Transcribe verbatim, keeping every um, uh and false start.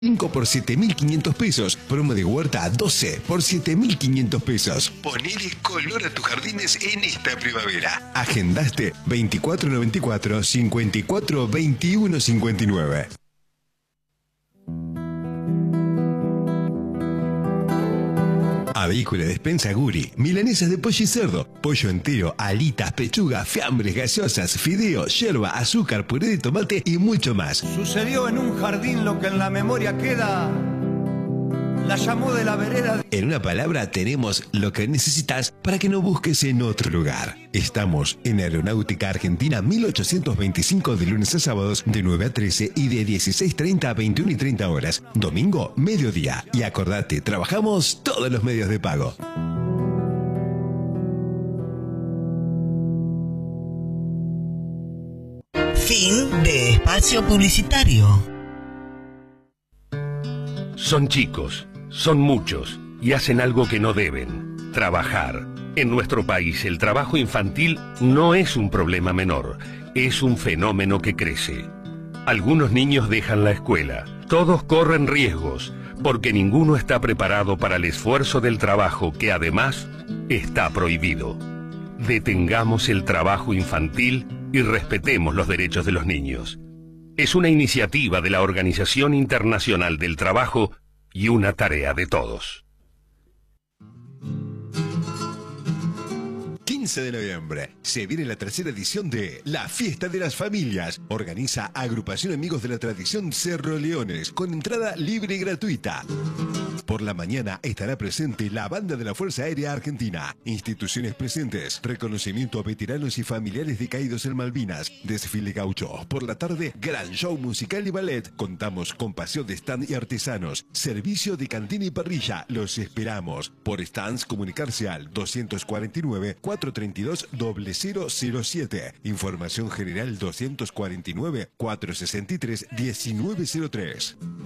cinco por siete mil quinientos pesos. Promo de huerta doce por siete mil quinientos pesos. Ponele color a tus jardines en esta primavera. Agendaste veinticuatro noventa y cuatro, cincuenta y cuatro, veintiuno cincuenta y nueve. Avícola Despensa Guri, milanesas de pollo y cerdo, pollo entero, alitas, pechuga, fiambres, gaseosas, fideos, yerba, azúcar, puré de tomate y mucho más. Sucedió en un jardín lo que en la memoria queda, la llamó de la vereda. En una palabra, tenemos lo que necesitas para que no busques en otro lugar. Estamos en Aeronáutica Argentina mil ochocientos veinticinco de lunes a sábados de nueve a trece y de dieciséis treinta a veintiuno y treinta horas. Domingo, mediodía. Y acordate, trabajamos todos los medios de pago. Fin de espacio publicitario. Son chicos, son muchos y hacen algo que no deben: trabajar. En nuestro país el trabajo infantil no es un problema menor, es un fenómeno que crece. Algunos niños dejan la escuela, todos corren riesgos, porque ninguno está preparado para el esfuerzo del trabajo que además está prohibido. Detengamos el trabajo infantil y respetemos los derechos de los niños. Es una iniciativa de la Organización Internacional del Trabajo y una tarea de todos. quince de noviembre se viene la tercera edición de La Fiesta de las Familias. Organiza Agrupación Amigos de la Tradición Cerro Leones con entrada libre y gratuita. Por la mañana estará presente la Banda de la Fuerza Aérea Argentina. Instituciones presentes: reconocimiento a veteranos y familiares de caídos en Malvinas. Desfile gaucho. Por la tarde, gran show musical y ballet. Contamos con paseo de stand y artesanos. Servicio de cantina y parrilla. Los esperamos. Por stands, comunicarse al doscientos cuarenta y nueve, cuatrocientos treinta y dos, cero cero siete. Información general doscientos cuarenta y nueve, cuatrocientos sesenta y tres, diecinueve cero tres.